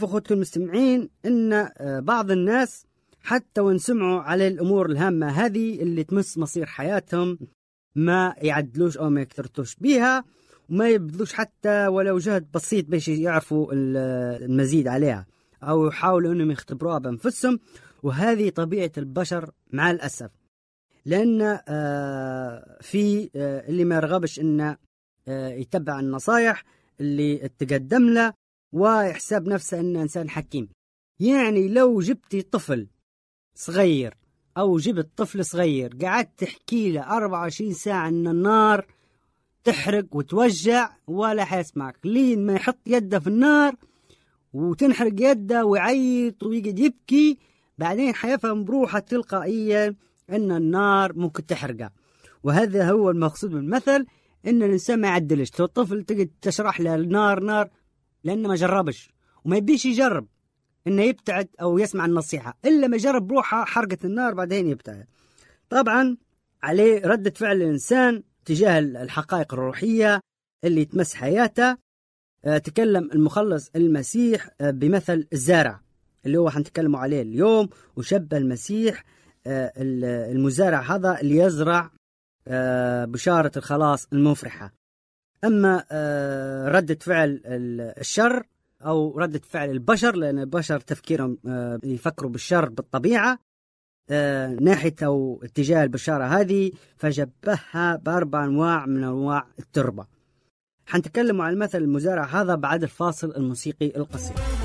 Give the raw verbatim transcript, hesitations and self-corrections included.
أخوتي المستمعين إن بعض الناس حتى وإن سمعوا على الأمور الهامة هذه اللي تمس مصير حياتهم ما يعدلوش أو ما يكترتوش بيها، وما يبذلوش حتى ولو جهد بسيط باش يعرفوا المزيد عليها أو يحاولوا أنهم يختبروها بأنفسهم. وهذه طبيعة البشر مع الأسف، لأن في اللي ما يرغبش أنه يتبع النصايح اللي تقدم له ويحسب نفسه أنه إنسان حكيم. يعني لو جبتي طفل صغير أو جبت طفل صغير قعدت تحكي له أربعة وعشرين ساعة أن النار تحرق وتوجع ولا حيسمعك، لين ما يحط يده في النار وتنحرق يده ويعيط ويقعد يبكي، بعدين حيفهم بروحه تلقائيا أن النار ممكن تحرقه. وهذا هو المقصود من المثل، إن الإنسان ما يعدلش. تو الطفل تقعد تشرح له النار نار لأنه ما جربش وما يبيش يجرب إنه يبتعد أو يسمع النصيحة إلا ما جرب بروحه حرقة النار بعدين يبتعد. طبعا عليه ردة فعل الإنسان تجاه الحقائق الروحية اللي تمس حياته. أه تكلم المخلص المسيح أه بمثل الزارع اللي هو حنتكلموا عليه اليوم، وشبه المسيح أه المزارع هذا اللي يزرع أه بشارة الخلاص المفرحة. أما أه ردة فعل الشر أو ردة فعل البشر، لأن البشر تفكيرهم أه يفكروا بالشر بالطبيعة أه ناحية أو اتجاه البشارة هذه، فجبهها بأربع أنواع من أنواع التربة. حنتكلم عن المثل المزارع هذا بعد الفاصل الموسيقي القصير.